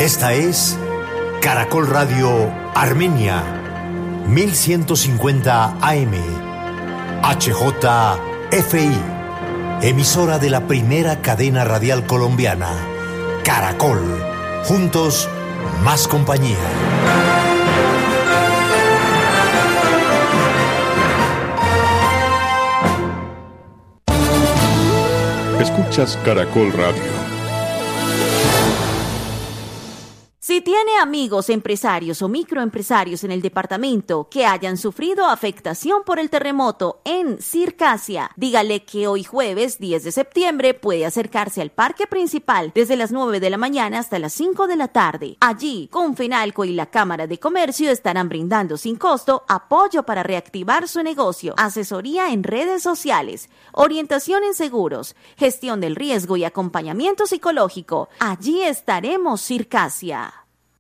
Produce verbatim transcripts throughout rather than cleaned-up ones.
Esta es Caracol Radio Armenia, mil ciento cincuenta A M, H J F I, emisora de la primera cadena radial colombiana, Caracol. Juntos, más compañía. Escuchas Caracol Radio. Si tiene amigos empresarios o microempresarios en el departamento que hayan sufrido afectación por el terremoto en Circasia, dígale que hoy jueves diez de septiembre puede acercarse al parque principal desde las nueve de la mañana hasta las cinco de la tarde. Allí, Confenalco y la Cámara de Comercio estarán brindando sin costo apoyo para reactivar su negocio, asesoría en redes sociales, orientación en seguros, gestión del riesgo y acompañamiento psicológico. Allí estaremos, Circasia.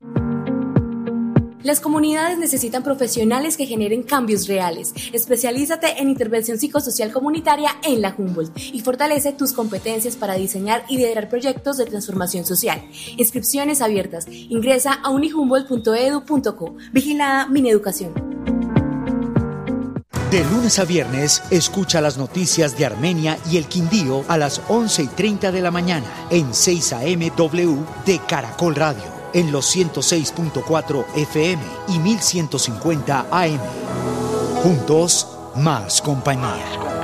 Las comunidades necesitan profesionales que generen cambios reales. Especialízate en intervención psicosocial comunitaria en la Humboldt y fortalece tus competencias para diseñar y liderar proyectos de transformación social. Inscripciones abiertas. Ingresa a unihumboldt punto edu punto co. Vigilada Mineducación. De lunes a viernes, escucha las noticias de Armenia y el Quindío a las once y treinta de la mañana en seis A M W de Caracol Radio. En los ciento seis punto cuatro F M y mil ciento cincuenta A M. Juntos, más compañía.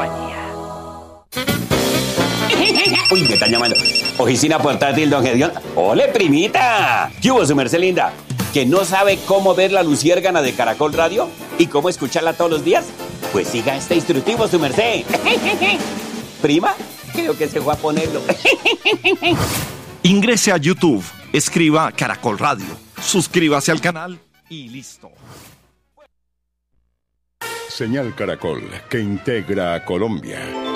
Uy, me están llamando. Oficina portátil, don Gedeón. ¡Ole, primita! ¿Qué hubo, su merced linda? ¿Que no sabe cómo ver la luciérgana de Caracol Radio? ¿Y cómo escucharla todos los días? Pues siga este instructivo, su merced. ¿Prima? Creo que se fue a ponerlo. Ingrese a YouTube. Escriba Caracol Radio, suscríbase al canal y listo. Señal Caracol, que integra a Colombia.